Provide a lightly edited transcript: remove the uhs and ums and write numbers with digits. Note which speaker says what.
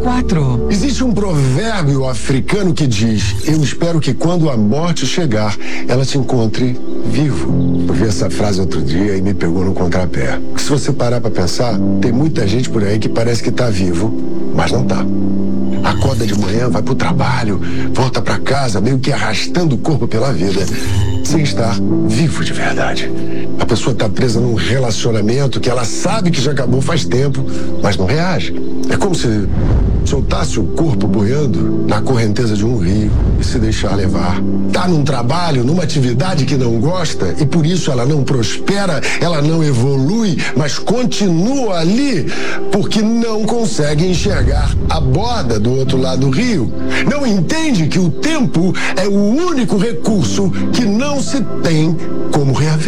Speaker 1: 4.
Speaker 2: Existe um provérbio africano que diz: eu espero que quando a morte chegar, ela te encontre vivo. Eu vi essa frase outro dia e me pegou no contrapé. Porque se você parar pra pensar, tem muita gente por aí que parece que tá vivo, mas não tá. Acorda de manhã, vai pro trabalho, volta pra casa, meio que arrastando o corpo pela vida, sem estar vivo de verdade. A pessoa tá presa num relacionamento que ela sabe que já acabou faz tempo, mas não reage. É como se soltasse o corpo boiando na correnteza de um rio e se deixar levar. Tá num trabalho, numa atividade que não gosta e por isso ela não prospera, ela não evolui, mas continua ali porque não consegue enxergar a borda do outro lado do rio. Não entende que o tempo é o único recurso que não se tem como reaver.